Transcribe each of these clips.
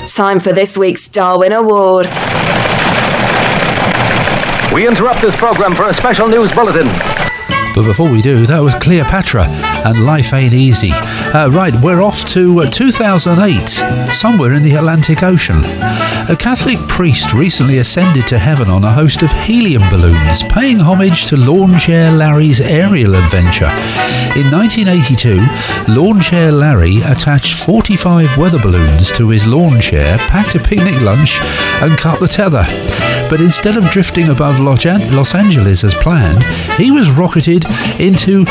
Time for this week's Darwin Award. We interrupt this program for a special news bulletin. But before we do, that was Cleopatra and Life Ain't Easy. Right, we're off to 2008, somewhere in the Atlantic Ocean. A Catholic priest recently ascended to heaven on a host of helium balloons, paying homage to Lawn Chair Larry's aerial adventure. In 1982, Lawn Chair Larry attached 45 weather balloons to his lawn chair, packed a picnic lunch and cut the tether. But instead of drifting above Los Angeles as planned, he was rocketed into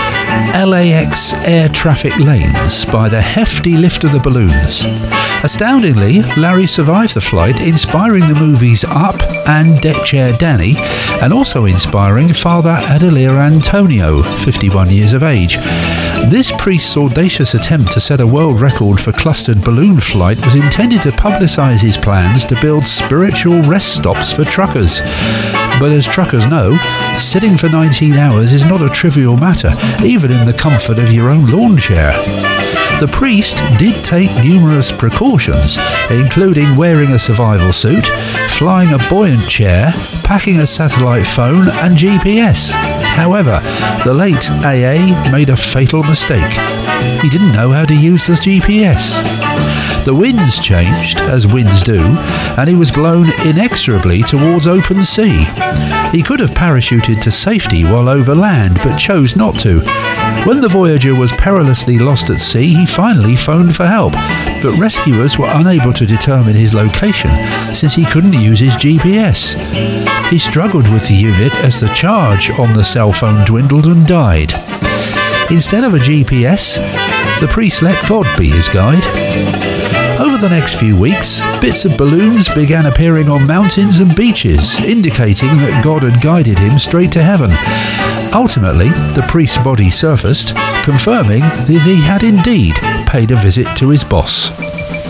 LAX air traffic lanes by the hefty lift of the balloons. Astoundingly, Larry survived the flight, inspiring the movies Up and Deck Chair Danny, and also inspiring Father Adelier Antonio, 51 years of age. This priest's audacious attempt to set a world record for clustered balloon flight was intended to publicise his plans to build spiritual rest stops for truckers. But as truckers know, sitting for 19 hours is not a trivial matter, even in the comfort of your own lawn chair. The priest did take numerous precautions, including wearing a survival suit, flying a buoyant chair, packing a satellite phone and GPS. However, the late AA made a fatal mistake. He didn't know how to use the GPS. The winds changed, as winds do, and he was blown inexorably towards open sea. He could have parachuted to safety while over land, but chose not to. When the Voyager was perilously lost at sea, he finally phoned for help, but rescuers were unable to determine his location since he couldn't use his GPS. He struggled with the unit as the charge on the cell phone dwindled and died. Instead of a GPS, the priest let God be his guide. Over the next few weeks, bits of balloons began appearing on mountains and beaches, indicating that God had guided him straight to heaven. Ultimately, the priest's body surfaced, confirming that he had indeed paid a visit to his boss.